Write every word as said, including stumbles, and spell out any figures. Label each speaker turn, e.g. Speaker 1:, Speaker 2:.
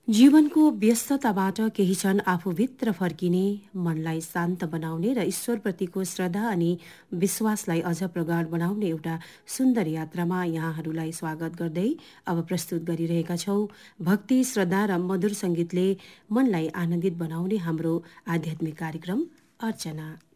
Speaker 1: जीवनको व्यस्तताबाट केही क्षण आफूभित्र फर्किने, मनलाई शान्त बनाउने र ईश्वरप्रतिको श्रद्धा अनि विश्वासलाई अझ प्रगाढ बनाउने एउटा सुन्दर यात्रामा यहाँहरूलाई स्वागत गर्दै अब प्रस्तुत गरिरहेका छौं भक्ति, श्रद्धा र मधुर संगीतले मनलाई आनन्दित बनाउने हाम्रो आध्यात्मिक कार्यक्रम अर्चना।